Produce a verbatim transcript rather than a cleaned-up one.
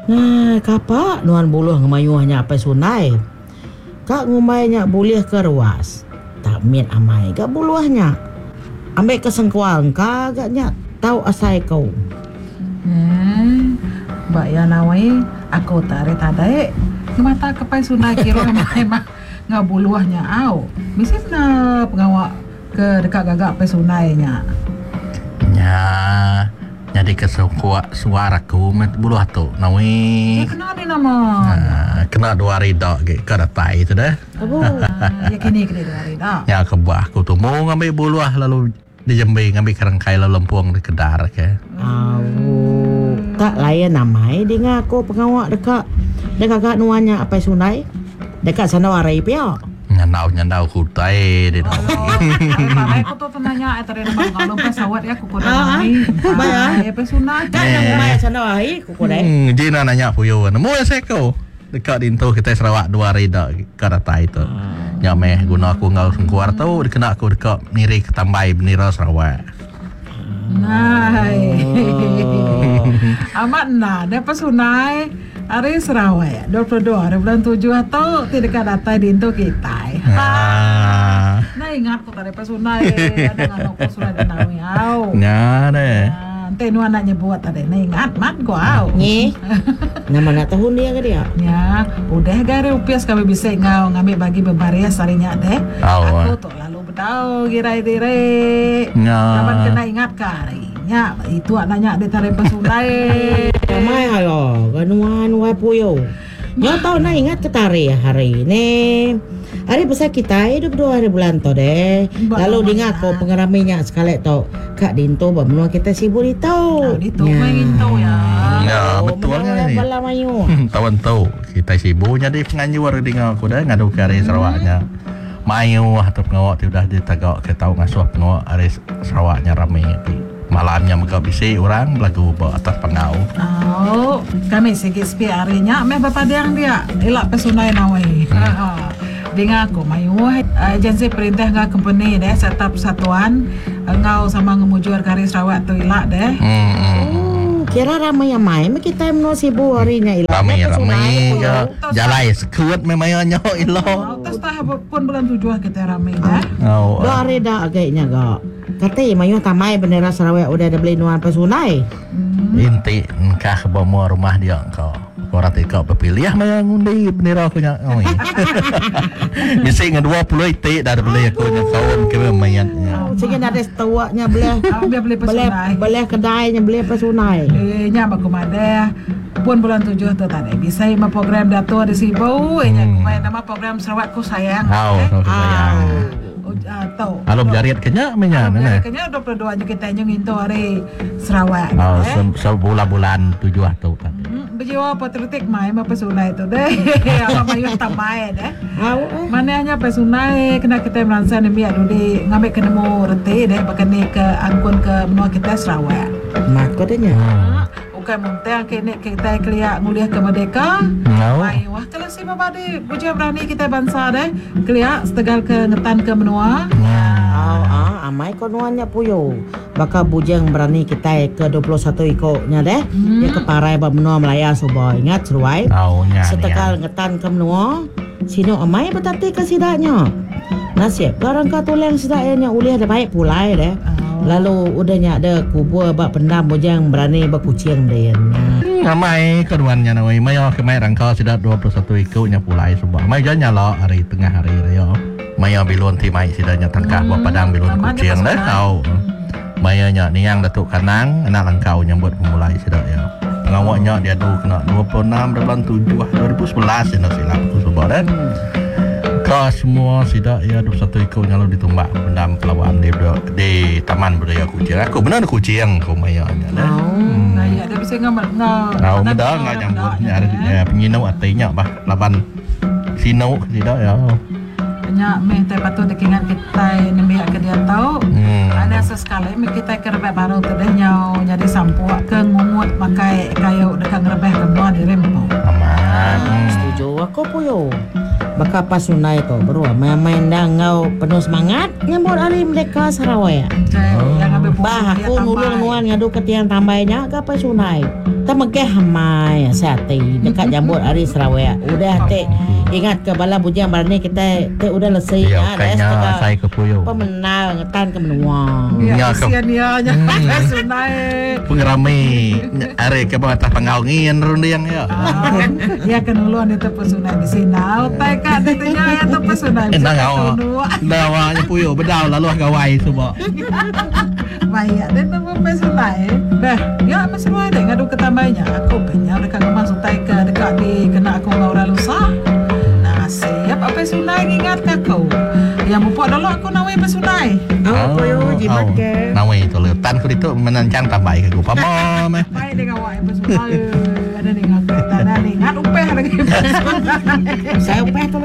Nah, kapak nuan buluh ngemayuhnya apa sunai. Kak ngumainya boleh ke ruas. Tak mian amai gak buluhnya. Ambek kesengkuang kagaknya tahu asai kau. Hmm, Mbak ya nawai aku tarik tadai mata kepai sunai kira amai mah ngabuluhnya au. Mesti na pengawak ke dekat gagak pe sunainya. Ya, jadi kesukuat suara ku met buluh tu. Nawi. Ya kenal ni nama. Uh, kena dua hari dak ke karatai tu dah. Abu. Ya kini kena dua hari dah. Ya kebah aku tu mau ngambil buluh lalu dijembe ngambil kerangkai lalu lempuang di kedar ke. Abu. Tak layan namai dengan aku pengawak dekat dekat kak nuannya apa sunai. Dekat sana warai pia. Nyandau nyandau kutai di dah. Malai aku tu tanya tadi nama kalau pesawat ya aku kuda Ah, ni. bayar. Ya pe sunai. Kan yang mai sana warai ku kodai. Hmm, Jina nanya puyo. Mau seko. Dekat dinto kita Sarawak dua hari dak karatai tu. Ya meh guna aku ngau sengkuar tu dikena aku dekat niri ketambai benira Sarawak. Nai. Amat nah, ada pesunai hari Sarawak dua puluh dua hari bulan tujuh atau tidak data di Indo kita. Ah. Nah ingat kok tadi pesunai ada nggak aku sudah denawi au. Ya deh. Nanti nu anaknya buat tadi, nah ingat mat kok au. Ni. Nama nak tahun dia ke dia? Ya, udah gare upias kami bisa ngau ngambil bagi bebaria sarinya deh. Au. Aku tuh lalu bedau girai-girai. Ya. Kapan kena ingat karinya itu anaknya di tarik pesunai. Ramai ayo, ganuan wai puyo. Nyo tahu na ingat ke tari hari ni. Hari besar kita hidup dua hari bulan tu deh. Lalu dengar kau pengeraminya sekali tu. Kak Dinto bermenua kita sibuk di tau. Nah, itu main tahu ya. Ya, betul kan ni. Bala mayu. Tawan tahu kita sibuknya di penganjur dengan aku dah ngadu ke hari Sarawaknya. Mayu atau pengawak tu dah ditagak ke tahu ngasuh pengawak hari Sarawaknya ramai di malamnya mereka bisi orang belagu bawa atas pengau. Oh, kami sikit sepi harinya meh bapa dia dia elak pesunai nawai. Ha. Dengan aku mayu agensi perintah ngah company deh setup persatuan ngau sama ngemujur kari Sarawak tu elak deh. Hmm. hmm. Oh, kira ramai yang main kita menua sibuk harinya ilah. Ramai ramai ke jalai sekuat memayanya ilo. Oh, terus tah pun bulan tujuh kita ramai deh. Oh. Dua hari dah agaknya gak. Kata mayu tamai bendera Sarawak udah ada beli nuan pesunai. Inti kah bawa rumah dia kau. Kau rata kau berpilih maya ngundi bendera aku nya. Oh. Mesti dengan dua puluh inti dah beli aku nya kawan ke mayatnya. Sikit ada setuaknya belah. Dia beli Belah pesunai. belah kedainya beli pesunai. Eh, nya baku madeh. Pun bulan tujuh tu tadi bisa ima program dato di Sibu. Eh, nya main nama program Sarawak ku sayang. Tahu, tahu sayang. Atau Alom jariat kenya menya Nah, nana. kayaknya dua puluh dua aja kita nyengin tu hari Sarawak. Oh, eh. se- sebulan-bulan tujuh tu kan. Hmm, berjiwa patriotik mai ma pesunai tu deh. Apa mayu tamai deh. Au eh. Mana hanya pesunai kena kita merasa ni biar di ngambil kena mu reti deh bakani ke angkun ke benua kita Sarawak. Mak kodenya. Bukan muntah kini kita kelia nguliah ke merdeka. Ngau. Mai wah kalau si bapa di buja berani kita bangsa deh. Kelia setegal ke ngetan ke benua. Au ah amai konuannya puyo. Baka bujang berani kita ke dua puluh satu ikutnya deh. Hmm. Ya ke parai ba menua Melaya subo ingat seruai. Tahu nya. Setekal ngetan ke menua. Sino amai betati ke sidaknya. Nasib barang katuleng sidaknya uliah dah baik pulai deh. Lalu udahnya ada kubur bak pendam bujang berani berkucing dia. Ramai keduannya nawai mayo ke mai rangkau sudah dua puluh satu ikutnya pulai semua. Mai janya lo hari tengah hari raya. Mayo bilun ti mai sidanya tangkah buat padang bilun kucing dah tahu. Mayo nya niang datuk kanang anak rangkau nyambut pemulai sudah ya. Pengawaknya dia tu kena dua puluh enam bulan tujuh dua ribu sebelas ini silap tu sebab dan. Kau semua sidak ya dua puluh satu ikutnya lalu ditumbak pendam pelawaan di di Taman Budaya Kucing. Aku benar ada kucing kau mayanya dah. Nah, ya ada bisa ngamal ngau. Nah, mudah ngah jambutnya ada ya penyinau artinya bah laban sinau tidak ya. Banyak meh teh patut dekingan kita nembe ke dia tahu. Hmm. Ada sesekali meh kita kerebek baru tu deh nyau nyadi sampu ke ngungut makai kayu dekat ngerebeh ke buah di rempo. Aman. Setuju aku puyo. Baka pas sunai tu bro main-main dangau penuh semangat nyambut hari merdeka Sarawak. Yang ambil Bah aku ngulung nuan ngadu ketiang tambahnya ke pas sunai. Tamagke hamai sate dekat jambut hari Sarawak. Udah te ingat ke bala bujang barani kita te udah lesai Ya, ah, dah kayaknya setengah saya ke Puyo. pemenang tan ke menuang. Ya, Ya, kesian dia nya. Sunai. Pengerami are ke bawah atas pengaungin rundiang ya. Ah, ya kan uluan itu pesunai di sini. Utai kan tetenya itu pesunai. Enak kau. Dawanya Puyo bedau lalu gawai semua. Baik, dan tu pesunai. Dah, ya masih ada ngadu ketamainya. Aku banyak dekat masuk taika dekat di kena aku ngau lusa. Nah, siap apa pesunai ingat kau. Yang mumpuk dulu aku nawai pesunai. Oh, Puyo jimat ke. Nawai itu letan ku itu menancang tambai ke gua pamo meh. Baik dengan awak pesunai. Ada dengan kita ada dengan upeh lagi. Saya upah tu